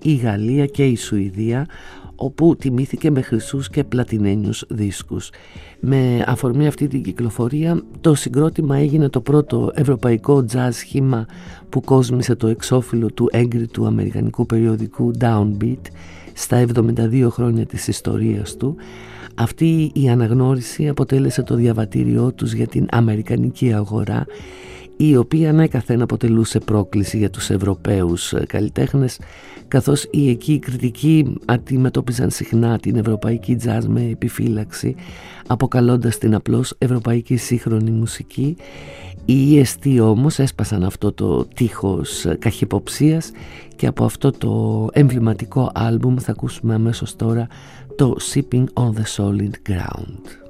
η Γαλλία και η Σουηδία, όπου τιμήθηκε με χρυσούς και πλατινένιους δίσκους. Με αφορμή αυτή την κυκλοφορία, το συγκρότημα έγινε το πρώτο ευρωπαϊκό jazz σχήμα που κόσμησε το εξώφυλλο του έγκριτου αμερικανικού περιοδικού Downbeat στα 72 χρόνια της ιστορίας του. Αυτή η αναγνώριση αποτέλεσε το διαβατήριό τους για την αμερικανική αγορά, η οποία ανέκαθεν αποτελούσε πρόκληση για τους Ευρωπαίους καλλιτέχνες, καθώς οι εκεί κριτικοί αντιμετώπιζαν συχνά την ευρωπαϊκή jazz με επιφύλαξη, αποκαλώντας την απλώς ευρωπαϊκή σύγχρονη μουσική. Οι EST όμως έσπασαν αυτό το τείχος καχυποψίας και από αυτό το εμβληματικό άλμπουμ θα ακούσουμε αμέσως τώρα το Sipping on the Solid Ground.